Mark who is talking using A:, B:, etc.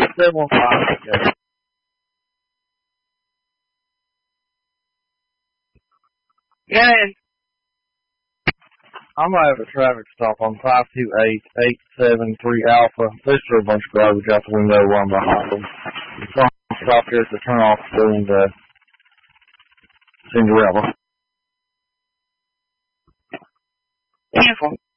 A: 715.
B: Yeah, and
A: I'm gonna have a traffic stop on 528-873 Alpha. They threw a bunch of garbage out the window while I'm behind them. So I'm stop here to turn off the Cinderella.
B: beautiful.